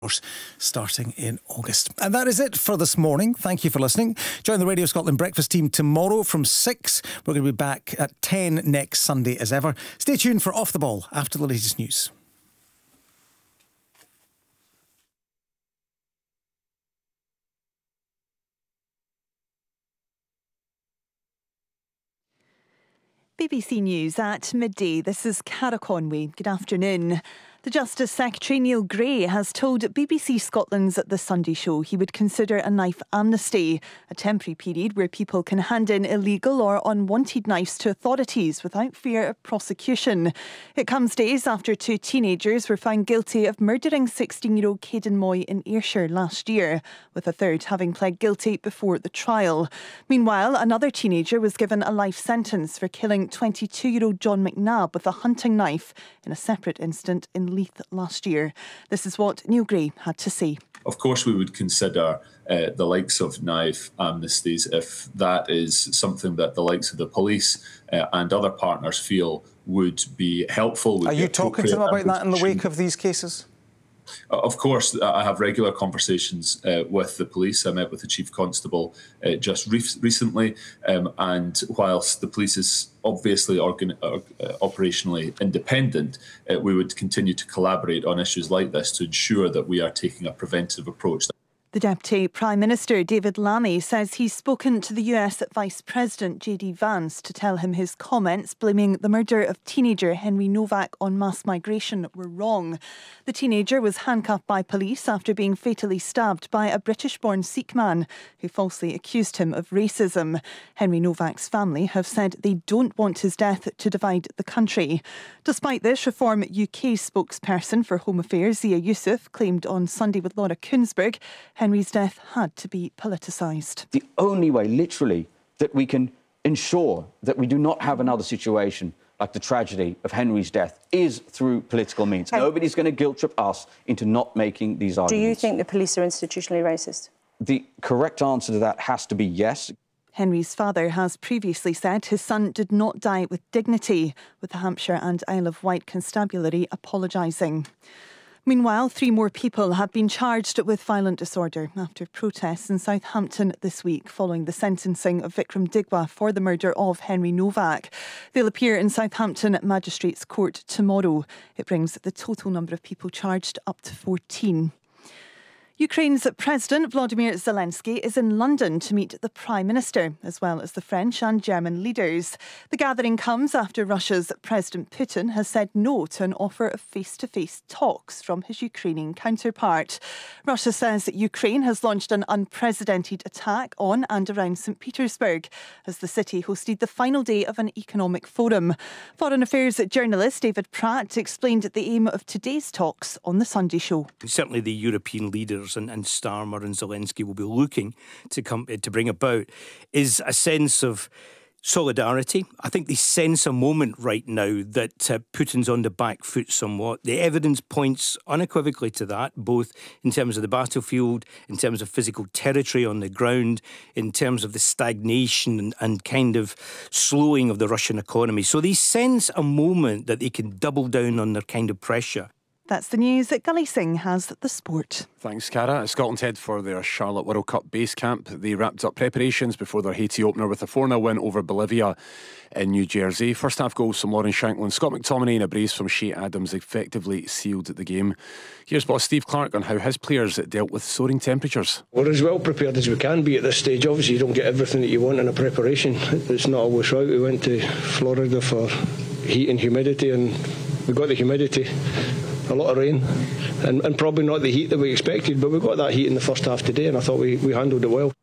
starting in August. And that is it for this morning. Thank you for listening. Join the Radio Scotland breakfast team tomorrow from 6. We're going to be back at 10 next Sunday as ever. Stay tuned for Off the Ball after the latest news. BBC News at midday. This is Cara Conway. Good afternoon. The Justice Secretary Neil Gray has told BBC Scotland's The Sunday Show he would consider a knife amnesty, a temporary period where people can hand in illegal or unwanted knives to authorities without fear of prosecution. It comes days after 2 teenagers were found guilty of murdering 16-year-old Caden Moy in Ayrshire last year, with a third having pled guilty before the trial. Meanwhile, another teenager was given a life sentence for killing 22-year-old John McNabb with a hunting knife in a separate incident in Leith last year. This is what Neil Gray had to say. Of course, we would consider the likes of knife amnesties if that is something that the likes of the police and other partners feel would be helpful. Are you talking to them about that in the wake of these cases? Of course, I have regular conversations with the police. I met with the Chief Constable just recently, and whilst the police is obviously operationally independent, we would continue to collaborate on issues like this to ensure that we are taking a preventive approach. The Deputy Prime Minister, David Lammy, says he's spoken to the US Vice President JD Vance to tell him his comments blaming the murder of teenager Henry Novak on mass migration were wrong. The teenager was handcuffed by police after being fatally stabbed by a British-born Sikh man who falsely accused him of racism. Henry Novak's family have said they don't want his death to divide the country. Despite this, Reform UK spokesperson for Home Affairs, Zia Yusuf, claimed on Sunday with Laura Kuenssberg Henry's death had to be politicised. The only way, literally, that we can ensure that we do not have another situation like the tragedy of Henry's death is through political means. Nobody's going to guilt trip us into not making these arguments. Do you think the police are institutionally racist? The correct answer to that has to be yes. Henry's father has previously said his son did not die with dignity, with the Hampshire and Isle of Wight Constabulary apologising. Meanwhile, 3 more people have been charged with violent disorder after protests in Southampton this week following the sentencing of Vikram Digwa for the murder of Henry Novak. They'll appear in Southampton Magistrates Court tomorrow. It brings the total number of people charged up to 14. Ukraine's President Volodymyr Zelensky is in London to meet the Prime Minister, as well as the French and German leaders. The gathering comes after Russia's President Putin has said no to an offer of face-to-face talks from his Ukrainian counterpart. Russia says that Ukraine has launched an unprecedented attack on and around St. Petersburg as the city hosted the final day of an economic forum. Foreign Affairs journalist David Pratt explained the aim of today's talks on The Sunday Show. Certainly the European leaders and Starmer and Zelensky will be looking to bring about is a sense of solidarity. I think they sense a moment right now that Putin's on the back foot somewhat. The evidence points unequivocally to that, both in terms of the battlefield, in terms of physical territory on the ground, in terms of the stagnation and kind of slowing of the Russian economy. So they sense a moment that they can double down on their kind of pressure. That's the news that Gully Singh has the sport. Thanks, Cara. Scotland head for their Charlotte World Cup base camp. They wrapped up preparations before their Haiti opener with a 4-0 win over Bolivia in New Jersey. First half goals from Lauren Shanklin, Scott McTominay and a brace from Shea Adams effectively sealed the game. Here's boss Steve Clarke on how his players dealt with soaring temperatures. We're as well prepared as we can be at this stage. Obviously you don't get everything that you want in a preparation. It's not always right. We went to Florida for heat and humidity, and we got the humidity. A lot of rain and probably not the heat that we expected, but we got that heat in the first half today and I thought we handled it well.